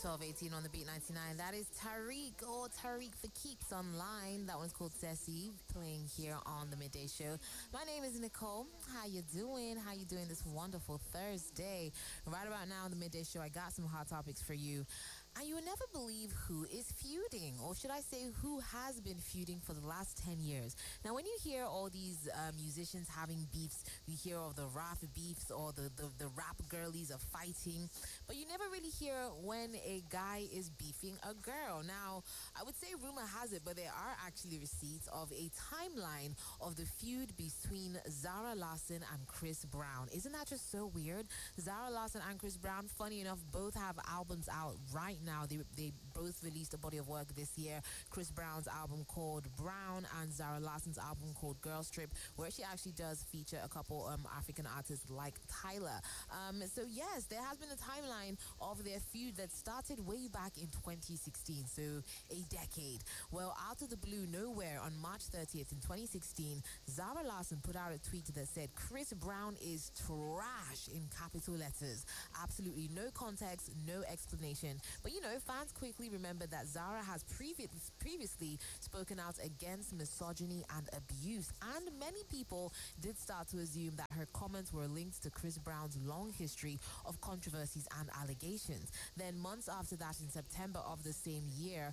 12:18 on the Beat 99. That is Tariq or Tariq for Keeps Online. That one's called Tessie, playing here on the Midday Show. My name is Nicole. How you doing? How you doing this wonderful Thursday? Right about now on the Midday Show, I got some hot topics for you. And you will never believe who is feuding, or should I say who has been feuding for the last 10 years. Now, when you hear all these musicians having beefs, you hear of the rap beefs or the rap girlies are fighting, but you never really hear when a guy is beefing a girl. Now, I would say rumor has it, but there are actually receipts of a timeline of the feud between Zara Larsson and Chris Brown. Isn't that just so weird? Zara Larsson and Chris Brown, funny enough, both have albums out right now. They both released a body of work this year. Chris Brown's album called Brown and Zara Larsson's album called Girls Trip, where she actually does feature a couple African artists like Tyler. So yes, there has been a timeline of their feud that started way back in 2016, so a decade. Well, out of the blue, nowhere, on March 30th in 2016, Zara Larsson put out a tweet that said, "Chris Brown is trash," in capital letters. Absolutely no context, no explanation. But you know, fans quickly remembered that Zara has previously spoken out against misogyny and abuse, and many people did start to assume that her comments were linked to Chris Brown's long history of controversies and allegations. Then months after that, in September of the same year,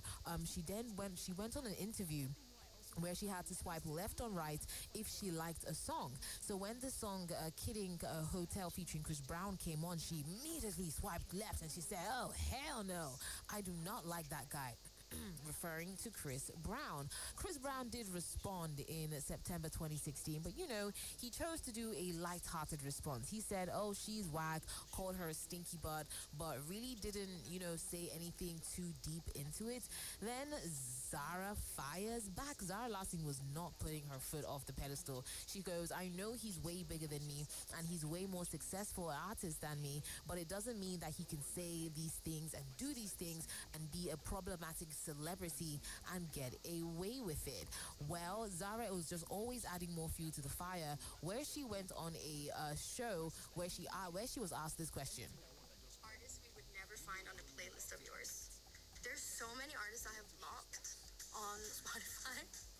she went on an interview where she had to swipe left or right if she liked a song. So when the song Kidding Hotel featuring Chris Brown came on, she immediately swiped left and she said, "Oh, hell no, I do not like that guy." Referring to Chris Brown. Chris Brown did respond in September 2016, but you know, he chose to do a light-hearted response. He said, "Oh, she's whack," called her a stinky butt, but really didn't, say anything too deep into it. Then Zara fires back. Zara Larsson was not putting her foot off the pedestal. She goes, "I know he's way bigger than me and he's way more successful artist than me, but it doesn't mean that he can say these things and do these things and be a problematic celebrity and get away with it." Well, Zara was just always adding more fuel to the fire, where she went on a show where she was asked this question. Artists we would never find on a playlist of yours. There's so many artists I have blocked on Spotify,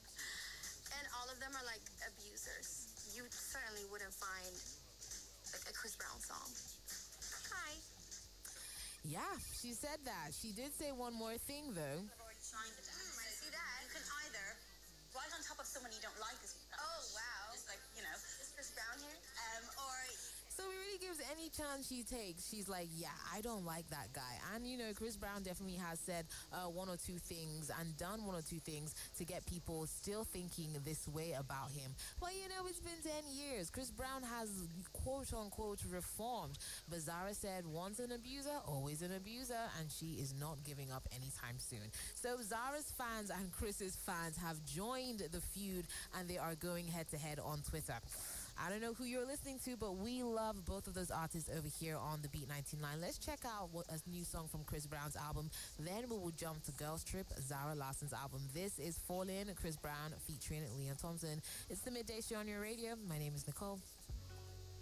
and all of them are like abusers. You certainly wouldn't find like a Chris Brown song. Hi. Yeah, she said that. She did say one more thing, though. I've already signed that. I see that. You can either write on top of someone you don't like. Oh, wow. Just like, Is Chris Brown here? or... So he really gives any chance she takes. She's like, yeah, I don't like that guy. And, Chris Brown definitely has said one or two things and done one or two things to get people still thinking this way about him. But, it's been 10 years. Chris Brown has, quote-unquote, reformed. But Zara said, once an abuser, always an abuser, and she is not giving up anytime soon. So Zara's fans and Chris's fans have joined the feud, and they are going head-to-head on Twitter. I don't know who you're listening to, but we love both of those artists over here on the Beat 99. Let's check out a new song from Chris Brown's album. Then we will jump to Girls Trip, Zara Larsson's album. This is Fall In, Chris Brown featuring Leon Thompson. It's the Midday Show on your radio. My name is Nicole.